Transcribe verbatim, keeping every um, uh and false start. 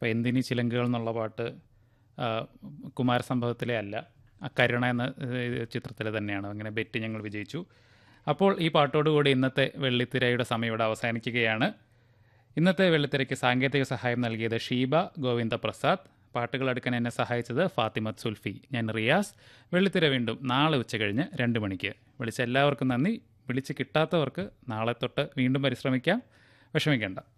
അപ്പോൾ എന്തിനീ ചിലങ്കുകൾ എന്നുള്ള പാട്ട് ആ, കുമാരസംഭവത്തിലെ അല്ല, ആ കരുണ എന്ന ഏഹ്, ചിത്രത്തിലെ തന്നെയാണ്. അങ്ങനെ ബെറ്റ് ഞങ്ങൾ വിജയിച്ചു. അപ്പോൾ ഈ പാട്ടോടുകൂടി ഇന്നത്തെ വെള്ളിത്തിരയുടെ സമയം ഇവിടെ അവസാനിക്കുകയാണ്. ഇന്നത്തെ വെള്ളിത്തിരയ്ക്ക് സാങ്കേതിക സഹായം നൽകിയത് ഷീബ ഗോവിന്ദ പ്രസാദ്. പാട്ടുകൾ എടുക്കാൻ എന്നെ സഹായിച്ചത് ഫാത്തിമത്ത് സുൽഫി. ഞാൻ റിയാസ്. വെള്ളിത്തിര വീണ്ടും നാളെ ഉച്ച കഴിഞ്ഞ് രണ്ട് മണിക്ക്. വിളിച്ച എല്ലാവർക്കും നന്ദി. വിളിച്ച് കിട്ടാത്തവർക്ക് നാളെ തൊട്ട് വീണ്ടും പരിശ്രമിക്കാം. വിഷമിക്കേണ്ട.